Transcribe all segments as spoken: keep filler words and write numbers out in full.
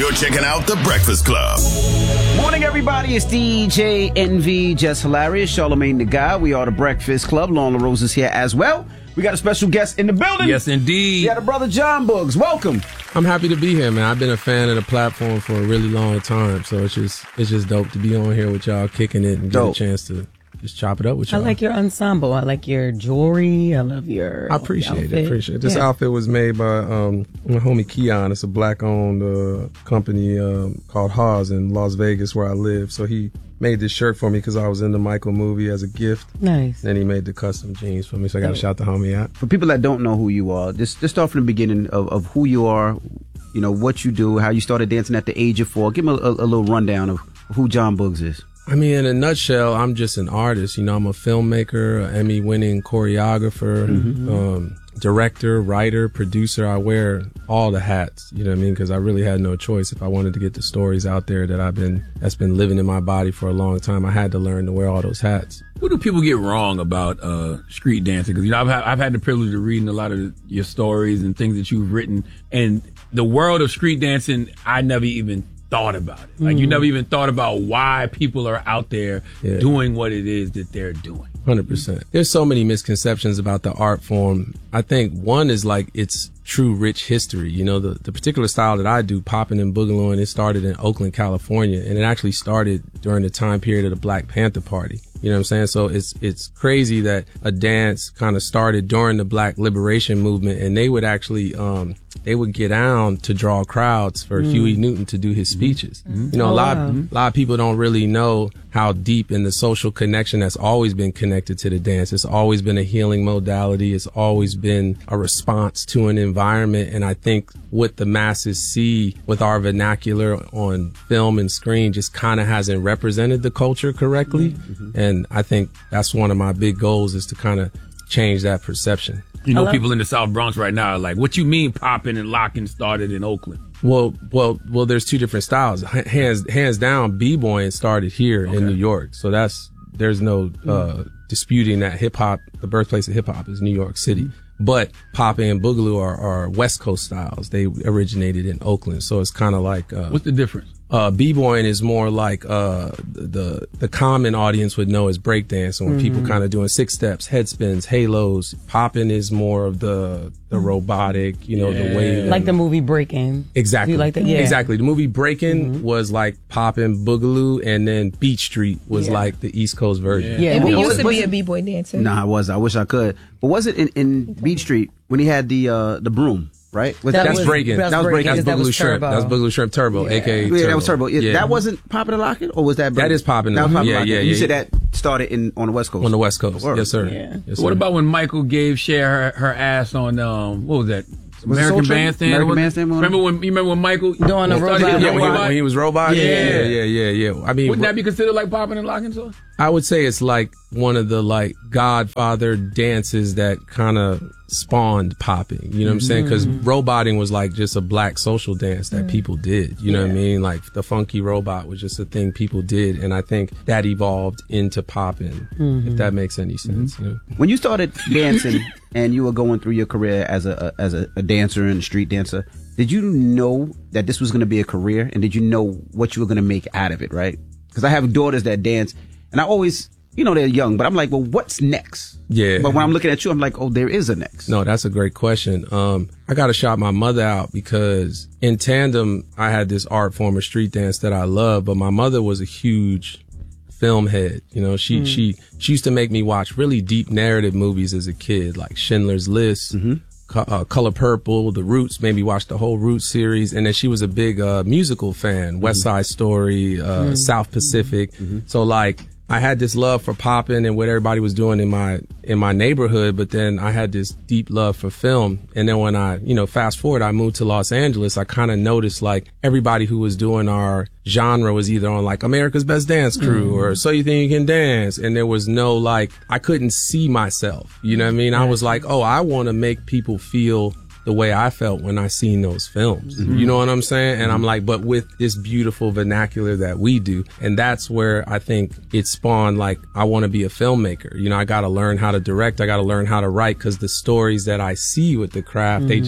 You're checking out The Breakfast Club. Morning, everybody. It's D J Envy, Just Hilarious, Charlamagne the Guy. We are The Breakfast Club. Lauren LaRose is here as well. We got a special guest in the building. Yes, indeed. We got a brother, John Boogs. Welcome. I'm happy to be here, man. I've been a fan of the platform for a really long time, so it's just it's just dope to be on here with y'all, kicking it and get Dope. a chance to just chop it up with y'all. I like your ensemble. I like your jewelry. I love your I appreciate outfit. it. Appreciate it. This Yeah. outfit was made by um, my homie Keon. It's a black-owned uh, company um, called Haas in Las Vegas, where I live. So he made this shirt for me because I was in the Michael movie as a gift. Nice. Then he made the custom jeans for me, so I got to shout the homie out. For people that don't know who you are, just, just start from the beginning of, of who you are, you know, what you do, how you started dancing at the age of four. Give me a, a, a little rundown of who John Boogs is. I mean, in a nutshell, I'm just an artist. You know, I'm a filmmaker, an Emmy-winning choreographer, mm-hmm. um, director, writer, producer. I wear all the hats, you know what I mean? Because I really had no choice. If I wanted to get the stories out there that I've been, that's been living in my body for a long time, I had to learn to wear all those hats. What do people get wrong about uh, street dancing? Because, you know, I've had, I've had the privilege of reading a lot of your stories and things that you've written. And the world of street dancing, I never even thought about it. Like, mm. you never even thought about why people are out there yeah. doing what it is that they're doing. one hundred percent. There's so many misconceptions about the art form. I think one is like it's true rich history. You know, the, the particular style that I do, popping and boogalooing, it started in Oakland, California, and it actually started during the time period of the Black Panther Party. You know what I'm saying? So it's it's crazy that a dance kind of started during the Black Liberation Movement, and they would actually um they would get down to draw crowds for mm. Huey Newton to do his speeches. Mm-hmm. You know, oh, a lot wow. a lot of people don't really know how deep in the social connection that's always been connected to the dance. It's always been a healing modality. It's always been a response to an environment. And I think what the masses see with our vernacular on film and screen just kind of hasn't represented the culture correctly. Mm-hmm. And I think that's one of my big goals, is to kind of change that perception. You know, Hello? people in the South Bronx right now are like, what you mean popping and locking started in Oakland? Well, well, well, there's two different styles. H- hands, hands down, b-boying started here okay. in New York. So that's, there's no, uh, disputing that hip hop, the birthplace of hip hop is New York City. Mm-hmm. But popping and boogaloo are, are West Coast styles. They originated in Oakland. So it's kind of like, uh, what's the difference? Uh, b-boying is more like, uh, the, the common audience would know as breakdancing, when mm-hmm. people kind of doing six steps, head spins, halos. Popping is more of the, the robotic, you know, yeah. the way. Like the movie Breakin'. Exactly. You like that? Yeah. Exactly. The movie Breakin' mm-hmm. was like popping boogaloo, and then Beat Street was yeah. like the East Coast version. Yeah. And yeah. we used to be a b-boy dancer. Nah, I was. I wish I could. But was it in, in Beat Street when he had the, uh, the broom? Right? Was that that's was, breaking. That was breaking. That's that Boogaloo was Shrimp. Turbo. That's Boogaloo Shrimp Turbo, yeah. aka Yeah, Turbo. that was Turbo. Yeah, Yeah. That wasn't Poppin' and Lockin', or was that? That is Poppin' That was Poppin' yeah, and yeah, Lockin'. yeah. You said that started in on the West Coast. On the West Coast. Word. Yes, sir. Yeah. Yes, What sir. about when Michael gave Cher her, her ass on, um, what was that? Was American Bandstand? American Bandstand? Remember when, you remember when Michael Doing the robot? Yeah, when he, robot? when he was robot. Yeah. yeah, yeah, yeah, yeah. I mean, Wouldn't that be considered like popping and locking? So I would say it's like one of the like Godfather dances that kind of spawned popping. You know what I'm saying? Because roboting was like just a black social dance that mm. people did. You know yeah. what I mean? Like the funky robot was just a thing people did, and I think that evolved into popping. Mm-hmm. If that makes any sense. Mm-hmm. You know? When you started dancing and you were going through your career as a, a as a, a dancer and a street dancer, did you know that this was going to be a career, and did you know what you were going to make out of it? Right? Because I have daughters that dance, and I always, you know, they're young, but I'm like, well, what's next? Yeah. But when I'm looking at you, I'm like, oh, there is a next. No, that's a great question. Um, I got to shout my mother out, because in tandem, I had this art form of street dance that I love, but my mother was a huge film head. You know, she, mm. she, she used to make me watch really deep narrative movies as a kid, like Schindler's List, mm-hmm. Co- uh, Color Purple, The Roots, made me watch the whole Roots series. And then she was a big, uh, musical fan, mm-hmm. West Side Story, uh, mm-hmm. South Pacific. Mm-hmm. So like, I had this love for popping and what everybody was doing in my in my neighborhood, but then I had this deep love for film. And then when I, you know, fast forward, I moved to Los Angeles, I kind of noticed like everybody who was doing our genre was either on like America's Best Dance Crew mm. or So You Think You Can Dance. And there was no like, I couldn't see myself. You know what I mean? I was like, oh, I want to make people feel the way I felt when I seen those films. Mm-hmm. You know what I'm saying? And I'm like, but with this beautiful vernacular that we do. And that's where I think it spawned, like, I want to be a filmmaker. You know, I got to learn how to direct. I got to learn how to write, because the stories that I see with the craft, mm-hmm. they just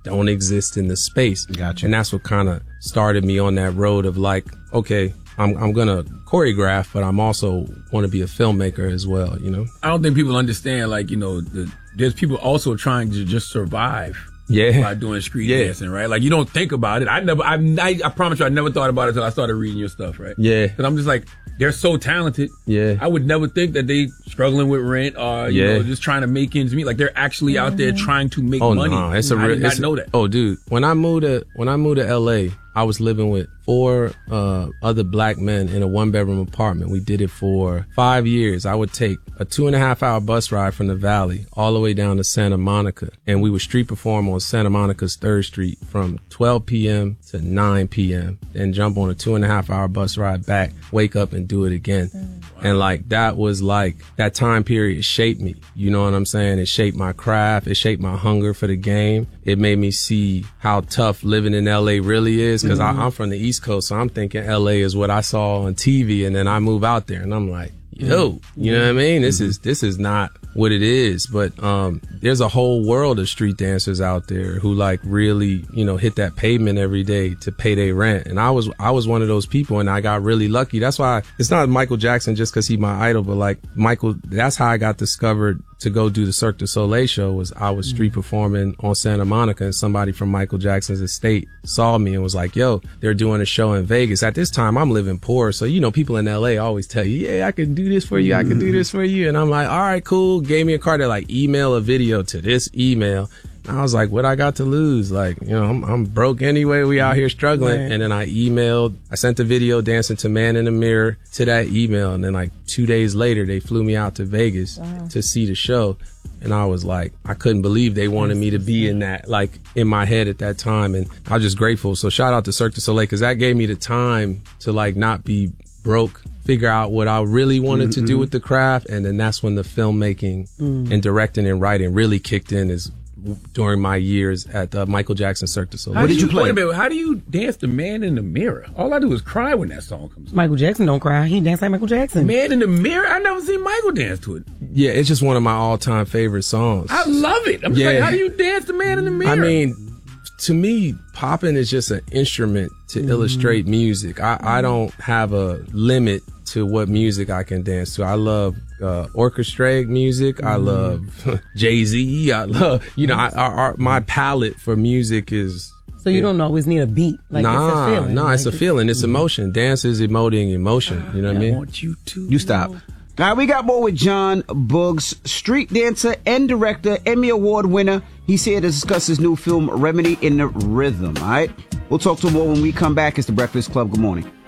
don't exist in the space. Gotcha. And that's what kind of started me on that road of like, okay, I'm I'm gonna choreograph, but I'm also want to be a filmmaker as well. You know, I don't think people understand. Like, you know, the, there's people also trying to just survive. Yeah. By doing street Yeah. dancing, right? Like, you don't think about it. I never, I, I, I promise you, I never thought about it until I started reading your stuff, right? Yeah. Because I'm just like, they're so talented. Yeah. I would never think that they struggling with rent or, you Yeah. know, just trying to make ends meet. Like, they're actually out there trying to make Oh money. no, it's a I real. did not it's a- know that. Oh, dude, when I moved to when I moved to L A, I was living with four uh, other black men in a one bedroom apartment. We did it for five years. I would take a two and a half hour bus ride from the Valley all the way down to Santa Monica, and we would street perform on Santa Monica's Third Street from twelve p.m. to nine p.m. Then jump on a two and a half hour bus ride back, wake up and do it again. Wow. And like that was like that time period shaped me. You know what I'm saying? It shaped my craft. It shaped my hunger for the game. It made me see how tough living in L A really is, because mm-hmm. I'm from the East Coast, so I'm thinking L A is what I saw on T V, and then I move out there and I'm like, yo, you know what I mean? This is this is not what it is. But um there's a whole world of street dancers out there who like really, you know, hit that pavement every day to pay their rent. And I was I was one of those people, and I got really lucky. That's why it's not Michael Jackson just because he's my idol, but like Michael, that's how I got discovered to go do the Cirque du Soleil show. Was I was street performing on Santa Monica, and somebody from Michael Jackson's estate saw me and was like, yo, they're doing a show in Vegas. At this time, I'm living poor. So, you know, people in L A always tell you, yeah, I can do this for you. I can do this for you. And I'm like, all right, cool. Gave me a card. They're like, email a video to this email. I was like, what I got to lose? Like, you know, I'm, I'm broke anyway. We out here struggling. Right. And then I emailed, I sent the video dancing to Man in the Mirror to that email. And then like two days later, they flew me out to Vegas wow. to see the show. And I was like, I couldn't believe they wanted me to be in that, like in my head at that time. And I was just grateful. So shout out to Cirque du Soleil, because that gave me the time to like not be broke, figure out what I really wanted mm-hmm. to do with the craft. And then that's when the filmmaking mm. and directing and writing really kicked in, is during my years at uh, Michael Jackson Cirque du Soleil. What did you play? Wait a minute, how do you dance the Man in the Mirror? All I do is cry when that song comes on. Michael Jackson don't cry. He dance like Michael Jackson. Man in the Mirror? I never seen Michael dance to it. Yeah, it's just one of my all-time favorite songs. I love it. I'm just yeah. like, how do you dance the Man in the Mirror? I mean, to me, popping is just an instrument to mm-hmm. illustrate music. I, I don't have a limit to what music I can dance to. I love uh, orchestrated music. Mm-hmm. I love Jay-Z. I love, you know, I, our, our, my palette for music is... So you yeah. don't always need a beat. Like nah, it's a feeling. Nah, like it's a feeling. It's mm-hmm. emotion. Dance is emoting emotion. You know what I mean? I want you to. You stop. All right, we got more with John Buggs, street dancer and director, Emmy Award winner. He's here to discuss his new film, Remedy in the Rhythm. All right? We'll talk to him more when we come back. It's The Breakfast Club. Good morning.